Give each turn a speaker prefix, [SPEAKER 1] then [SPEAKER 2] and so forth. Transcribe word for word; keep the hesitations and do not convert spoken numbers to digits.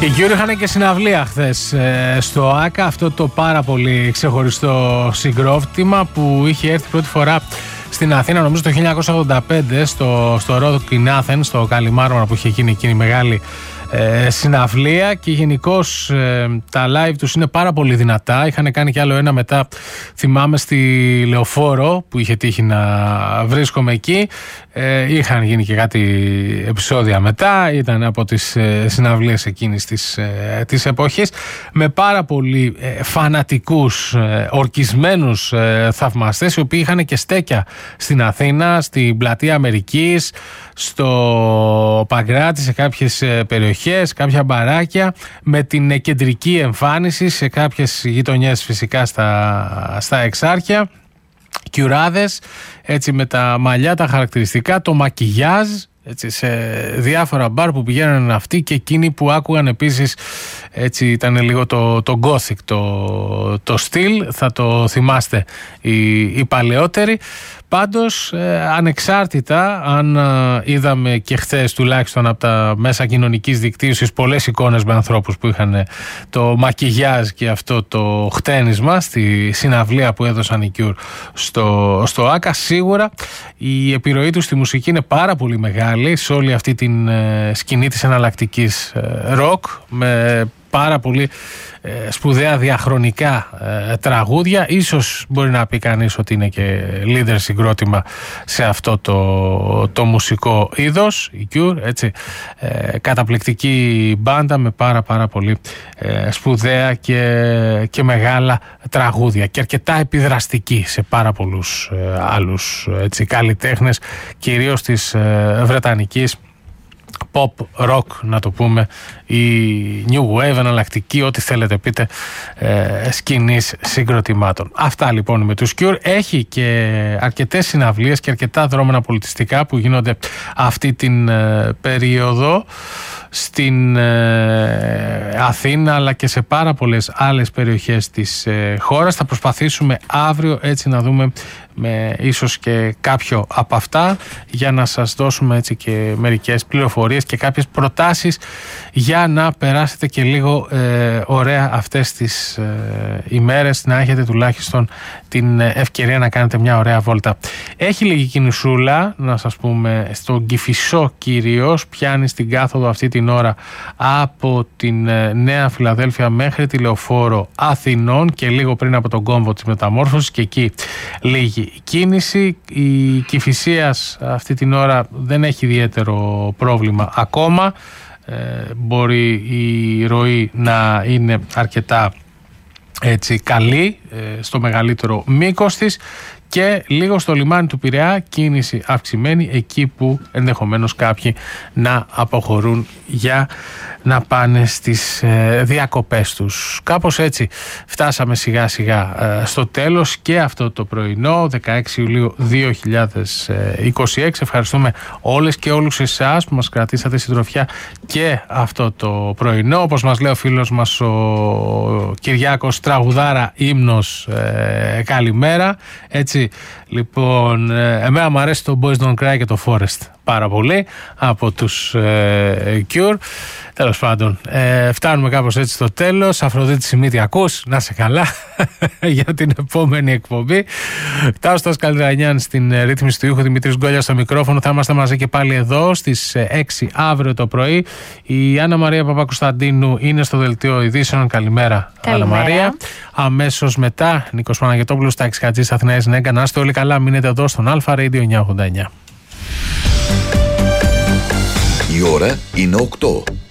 [SPEAKER 1] Οι Cure είχαν και συναυλία χθες ε, στο ΆΚΑ, αυτό το πάρα πολύ ξεχωριστό συγκρότημα που είχε έρθει πρώτη φορά στην Αθήνα, νομίζω το χίλια εννιακόσια ογδόντα πέντε, στο, στο Rock in Athens, στο Καλιμάρμαρα που είχε γίνει εκείνη η μεγάλη ε, συναυλία, και γενικώς ε, τα live τους είναι πάρα πολύ δυνατά. Είχαν κάνει κι άλλο ένα μετά, θυμάμαι, στη Λεωφόρο που είχε τύχει να βρίσκομαι εκεί. Ε, είχαν γίνει και κάτι επεισόδια μετά, ήταν από τις ε, συναυλίες εκείνης της, ε, της εποχής, με πάρα πολύ ε, φανατικούς, ε, ορκισμένους ε, θαυμαστές, οι οποίοι είχαν και στέκια στην Αθήνα, στην Πλατεία Αμερικής, στο Παγκράτη, σε κάποιες ε, περιοχές, κάποια μπαράκια, με την κεντρική εμφάνιση σε κάποιες γειτονιές φυσικά στα, στα Εξάρχεια. Κιουράδες, έτσι, με τα μαλλιά, τα χαρακτηριστικά, το μακιγιάζ, έτσι, σε διάφορα μπαρ που πηγαίνουν αυτοί, και εκείνοι που άκουγαν επίσης, έτσι, ήταν λίγο το, το gothic το, το στυλ, θα το θυμάστε οι, οι παλαιότεροι. Πάντως, ε, ανεξάρτητα αν ε, είδαμε και χθες τουλάχιστον από τα μέσα κοινωνικής δικτύωσης πολλές εικόνες με ανθρώπους που είχαν το μακιγιάζ και αυτό το χτένισμα στη συναυλία που έδωσαν οι Cure στο, στο ΆΚΑ, σίγουρα η επιρροή τους στη μουσική είναι πάρα πολύ μεγάλη σε όλη αυτή την ε, σκηνή της εναλλακτικής ροκ, ε, με πάρα πολύ ε, σπουδαία διαχρονικά ε, τραγούδια. Ίσως μπορεί να πει κανείς ότι είναι και leader συγκρότημα σε αυτό το, το μουσικό είδος, η Cure, έτσι, ε, καταπληκτική μπάντα με πάρα πάρα πολύ ε, σπουδαία και, και μεγάλα τραγούδια, και αρκετά επιδραστική σε πάρα πολλούς ε, άλλους, έτσι, καλλιτέχνες, κυρίως της ε, βρετανικής pop, rock, να το πούμε, η new wave, εναλλακτική, ό,τι θέλετε πείτε, ε, σκηνής συγκροτημάτων. Αυτά λοιπόν με τους Cure. Έχει και αρκετές συναυλίες και αρκετά δρόμενα πολιτιστικά που γίνονται αυτή την ε, περίοδο στην ε, Αθήνα, αλλά και σε πάρα πολλές άλλες περιοχές της ε, χώρας. Θα προσπαθήσουμε αύριο έτσι να δούμε με ίσως και κάποιο από αυτά, για να σας δώσουμε έτσι και μερικές πληροφορίες και κάποιες προτάσεις για να περάσετε και λίγο ε, ωραία αυτές τις ε, ημέρες, να έχετε τουλάχιστον την ευκαιρία να κάνετε μια ωραία βόλτα. Έχει λίγη κινησούλα, να σας πούμε, στον Κηφισό κυρίως, πιάνει στην κάθοδο αυτή την ώρα από την ε, Νέα Φιλαδέλφια μέχρι τη Λεωφόρο Αθηνών και λίγο πριν από τον κόμβο της Μεταμόρφωσης, και εκεί λίγη η κίνηση. Η Κηφισίας αυτή την ώρα δεν έχει ιδιαίτερο πρόβλημα ακόμα. Ε, μπορεί η ροή να είναι αρκετά, έτσι, καλή ε, στο μεγαλύτερο μήκος της, και λίγο στο λιμάνι του Πειραιά κίνηση αυξημένη, εκεί που ενδεχομένως κάποιοι να αποχωρούν για να πάνε στις ε, διακοπές τους. Κάπως έτσι φτάσαμε σιγά σιγά ε, στο τέλος και αυτό το πρωινό, δεκαέξι Ιουλίου δύο χιλιάδες είκοσι έξι. Ευχαριστούμε όλες και όλους εσάς που μας κρατήσατε συντροφιά και αυτό το πρωινό. Όπως μας λέει ο φίλος μας ο Κυριάκος, τραγουδάρα ύμνος, ε, καλημέρα, έτσι. Λοιπόν, εμένα μου αρέσει το Boys Don't Cry και το Forest πάρα πολύ από τους ε, Cure. Τέλος πάντων, ε, φτάνουμε κάπως έτσι στο τέλος. Αφροδίτη Σιμίτη, ακούς, να σε καλά για την επόμενη εκπομπή. Τάουστας Καλδρανιάν στην ρύθμιση του ήχου, Δημήτρης Γκόλιας στο μικρόφωνο. Θα είμαστε μαζί και πάλι εδώ στις έξι αύριο το πρωί. Η Άννα Μαρία Παπακοσταντίνου είναι στο δελτίο ειδήσεων. Καλημέρα, Άννα Μαρία. Αμέσως μετά, Νίκος Παναγετόπουλος, Τάκης Χατζής, Αθηναίας Νέγκα. Να είστε όλοι καλά, μείνετε εδώ στον Αλφα Radio εννιακόσια ογδόντα εννιά.
[SPEAKER 2] Η ώρα είναι οκτώ.